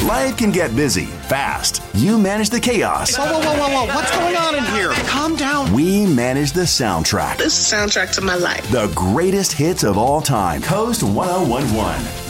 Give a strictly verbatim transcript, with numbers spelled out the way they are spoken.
Life can get busy, fast. You manage the chaos. Whoa, whoa, whoa, whoa, whoa. What's going on in here? Calm down. We manage the soundtrack. This is the soundtrack to my life. The greatest hits of all time. Coast one oh one point one.